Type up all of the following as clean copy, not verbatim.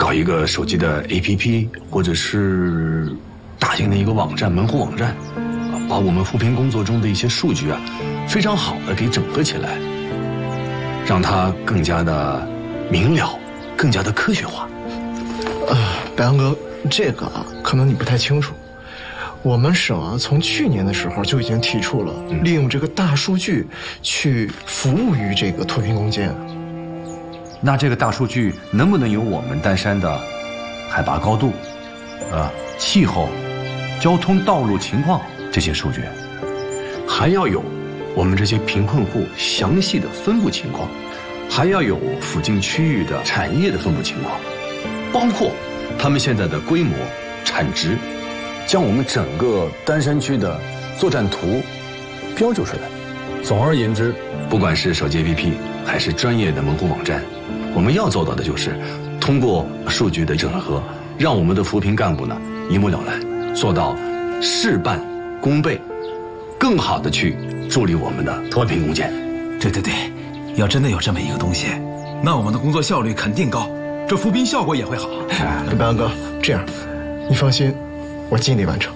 搞一个手机的 APP， 或者是大型的一个网站、门户网站，把我们扶贫工作中的一些数据非常好的给整合起来，让它更加的明了，更加的科学化。 白杨哥，这个可能你不太清楚。我们省从去年的时候就已经提出了利用这个大数据去服务于这个脱贫攻坚。 那这个大数据能不能有我们丹山的海拔高度、气候、交通道路情况这些数据？ 还要有我们这些贫困户详细的分布情况，还要有附近区域的产业的分布情况，包括他们现在的规模、产值。将我们整个丹山区的作战图标注出来。总而言之，不管是手机 APP 还是专业的门户网站，我们要做到的就是通过数据的整合，让我们的扶贫干部呢一目了然，做到事半功倍，更好的去助力我们的脱贫攻坚。 对，要真的有这么一个东西，那我们的工作效率肯定高，这扶贫效果也会好。 白杨哥，这样，你放心。我尽力完成。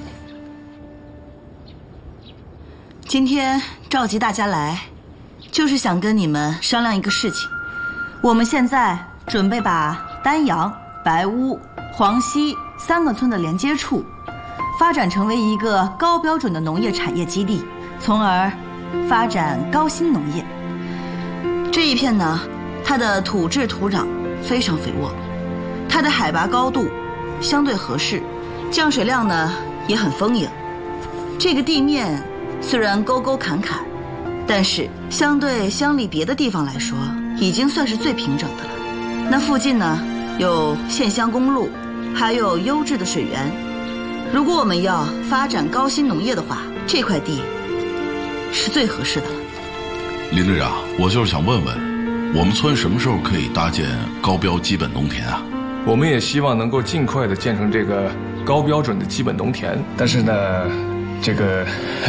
今天召集大家来，就是想跟你们商量一个事情。我们现在准备把丹阳、白屋、黄溪3个村的连接处，发展成为一个高标准的农业产业基地，从而发展高新农业。这一片呢，它的土质土壤非常肥沃，它的海拔高度相对合适。降水量呢也很丰盈，这个地面虽然沟沟坎坎，但是相对乡里别的地方来说，已经算是最平整的了。那附近呢有县乡公路，还有优质的水源。如果我们要发展高新农业的话，这块地是最合适的了。 林队长，我就是想问问，我们村什么时候可以搭建高标基本农田啊？ 我们也希望能够尽快的建成这个高标准的基本农田，但是呢，这个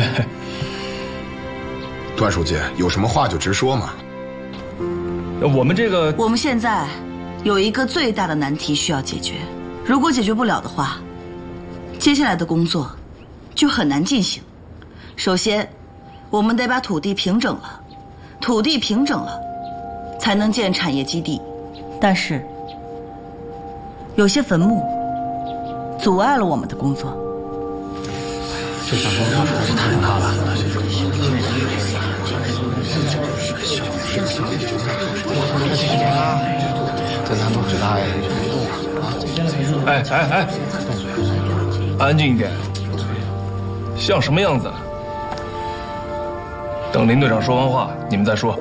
段书记有什么话就直说嘛。 我们现在有一个最大的难题需要解决，如果解决不了的话，接下来的工作就很难进行。首先，我们得把土地平整了，土地平整了，才能建产业基地。但是有些坟墓阻碍了我们的工作。 这小工程是太大了， 这难度很大哎，安静一点，像什么样子？等林队长说完话，你们再说。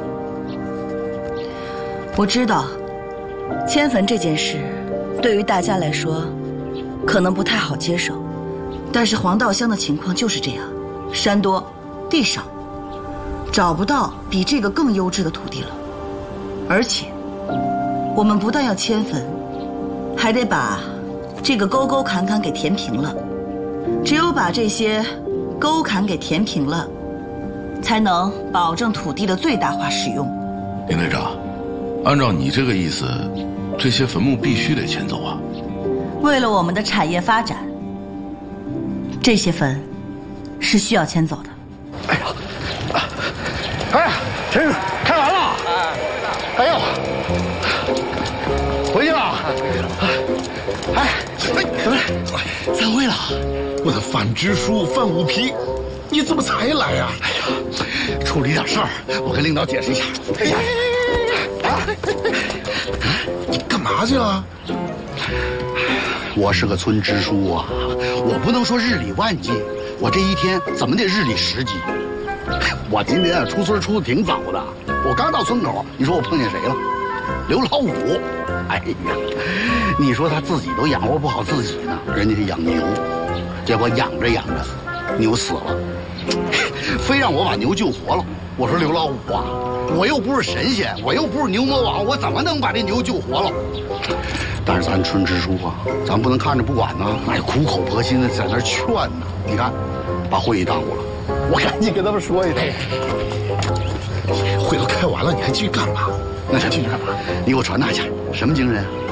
我知道，迁坟这件事对于大家来说可能不太好接受，但是黄道乡的情况就是这样，山多地少，找不到比这个更优质的土地了。而且我们不但要迁坟，还得把这个沟沟坎坎给填平了。只有把这些沟坎给填平了，才能保证土地的最大化使用。 林队长，按照你这个意思，这些坟墓必须得迁走啊。 为了我们的产业发展，这些坟是需要迁走的。 真是开完了！哎呦，回去了！ 散会了。我的范支书范五皮，你怎么才来呀？ 处理点事儿，我跟领导解释一下。 你干嘛去了？ 我是个村支书啊，我不能说日理万机，我这一天怎么得日理10机。我今天出村出的挺早的，我刚到村口，你说我碰见谁了？刘老五。哎呀，你说他自己都养活不好自己呢，人家是养牛，结果养着养着牛死了，非让我把牛救活了。我说刘老五啊，我又不是神仙，我又不是牛魔王，我怎么能把这牛救活了？但是咱村支书啊，咱不能看着不管呢，还苦口婆心的在那劝呢。你看，把会议耽误了，我赶紧跟他们说一声。 会都开完了，你还继续干嘛？ 那继续干嘛？你给我传达一下，什么精神啊？